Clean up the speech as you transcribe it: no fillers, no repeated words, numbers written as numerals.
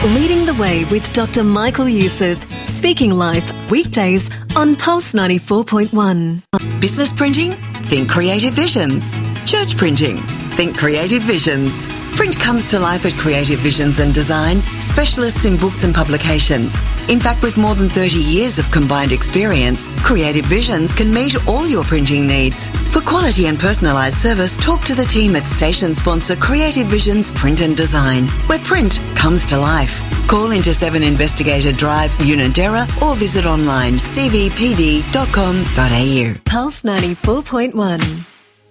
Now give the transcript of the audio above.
Leading the Way with Dr. Michael Youssef. Speaking Life, weekdays on Pulse 94.1. Business printing? Think Creative Visions. Church printing? Think Creative Visions. Print comes to life at Creative Visions and Design, specialists in books and publications. In fact, with more than 30 years of combined experience, Creative Visions can meet all your printing needs. For quality and personalised service, talk to the team at station sponsor Creative Visions Print and Design, where print comes to life. Call into 7 Investigator Drive, Unanderra, or visit online cvpd.com.au. Pulse 94.1.